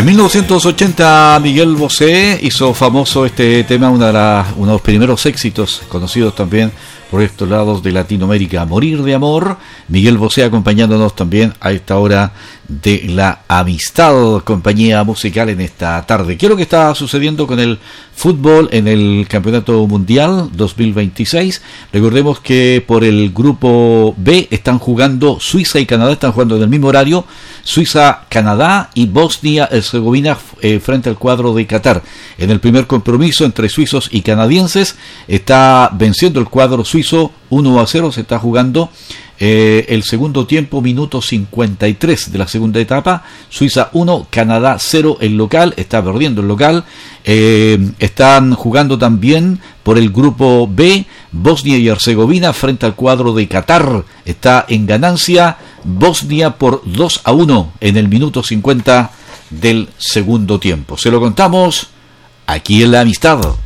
En 1980 Miguel Bosé hizo famoso este tema, uno de los primeros éxitos conocidos también por estos lados de Latinoamérica, Morir de Amor. Miguel Bosé acompañándonos también a esta hora de la amistad, compañía musical en esta tarde. ¿Qué es lo que está sucediendo con el fútbol en el Campeonato Mundial 2026? Recordemos que por el grupo B están jugando Suiza y Canadá, están jugando en el mismo horario, Suiza, Canadá y Bosnia-Herzegovina frente al cuadro de Qatar. En el primer compromiso entre suizos y canadienses está venciendo el cuadro suizo 1-0, se está jugando el segundo tiempo, minuto 53 de la segunda etapa. Suiza 1, Canadá 0, el local, está perdiendo el local. Están jugando también por el grupo B, Bosnia y Herzegovina frente al cuadro de Qatar. Está en ganancia Bosnia por 2-1 en el minuto 50 del segundo tiempo. Se lo contamos aquí en La Amistad.